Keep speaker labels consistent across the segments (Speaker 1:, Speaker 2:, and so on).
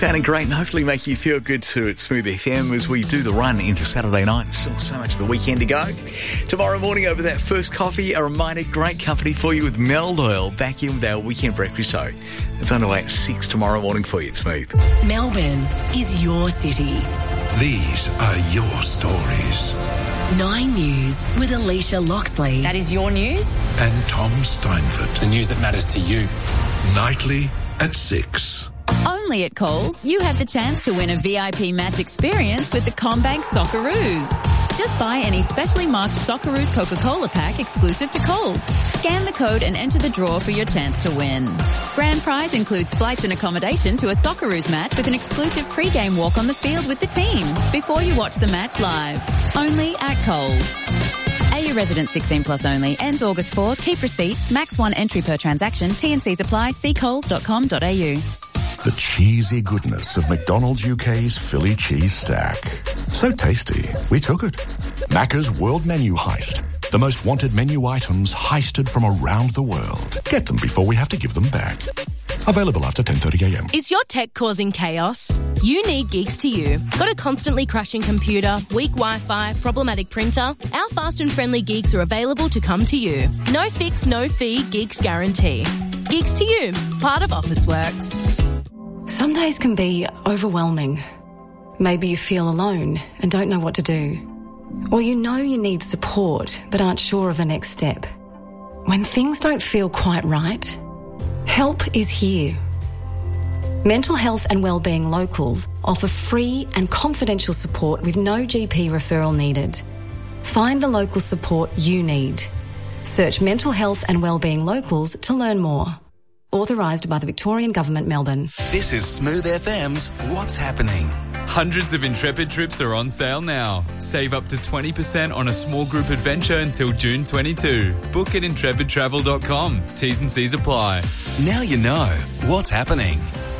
Speaker 1: Sounding great and hopefully make you feel good too at Smooth FM as we do the run into Saturday night. Still so much of the weekend to go. Tomorrow morning over that first coffee, a reminder, great company for you with Mel Doyle back in with our weekend breakfast show. It's underway at 6 tomorrow morning for you at Smooth.
Speaker 2: Melbourne is your city.
Speaker 3: These are your stories.
Speaker 2: 9 News with Alicia Loxley.
Speaker 4: That is your news.
Speaker 3: And Tom Steinford.
Speaker 5: The news that matters to you.
Speaker 3: Nightly at 6.
Speaker 6: Only at Coles, you have the chance to win a VIP match experience with the CommBank Socceroos. Just buy any specially marked Socceroos Coca-Cola pack exclusive to Coles. Scan the code and enter the draw for your chance to win. Grand prize includes flights and accommodation to a Socceroos match with an exclusive pre-game walk on the field with the team before you watch the match live. Only at Coles. AU resident 16 plus only. Ends August 4. Keep receipts. Max 1 entry per transaction. T&Cs apply. See coles.com.au.
Speaker 3: The cheesy goodness of McDonald's UK's Philly cheese stack. So tasty, we took it. Macca's World Menu Heist. The most wanted menu items heisted from around the world. Get them before we have to give them back. Available after 10:30am.
Speaker 7: Is your tech causing chaos? You need Geeks to You. Got a constantly crashing computer, weak Wi-Fi, problematic printer? Our fast and friendly Geeks are available to come to you. No fix, no fee, Geeks guarantee. Geeks to You, part of Officeworks.
Speaker 8: Some days can be overwhelming. Maybe you feel alone and don't know what to do. Or you know you need support but aren't sure of the next step. When things don't feel quite right, help is here. Mental Health and Wellbeing Locals offer free and confidential support with no GP referral needed. Find the local support you need. Search Mental Health and Wellbeing Locals to learn more. Authorised by the Victorian Government, Melbourne.
Speaker 9: This is Smooth FM's What's Happening.
Speaker 10: Hundreds of Intrepid trips are on sale now. Save up to 20% on a small group adventure until June 22. Book at intrepidtravel.com. T's and C's apply.
Speaker 9: Now you know what's happening.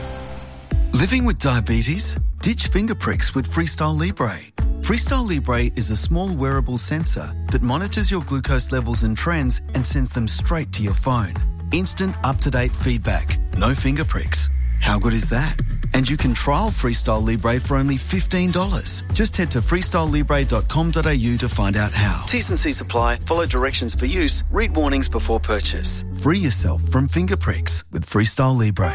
Speaker 9: Living with diabetes? Ditch finger pricks with Freestyle Libre. Freestyle Libre is a small wearable sensor that monitors your glucose levels and trends and sends them straight to your phone. Instant, up-to-date feedback. No finger pricks. How good is that? And you can trial Freestyle Libre for only $15. Just head to freestylelibre.com.au to find out how. T's and C's apply. Follow directions for use. Read warnings before purchase. Free yourself from finger pricks with Freestyle Libre.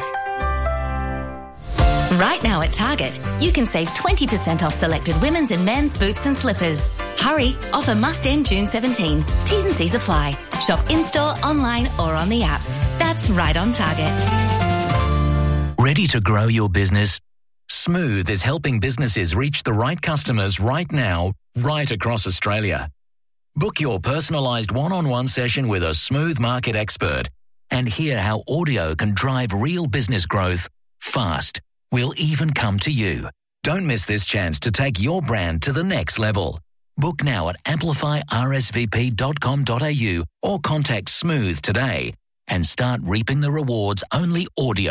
Speaker 11: Right now at Target, you can save 20% off selected women's and men's boots and slippers. Hurry, offer must end June 17. T's and C's apply. Shop in-store, online or on the app. That's right on Target.
Speaker 12: Ready to grow your business? Smooth is helping businesses reach the right customers right now, right across Australia. Book your personalised one-on-one session with a Smooth market expert and hear how audio can drive real business growth fast. We'll even come to you. Don't miss this chance to take your brand to the next level. Book now at amplifyrsvp.com.au or contact Smooth today and start reaping the rewards only audio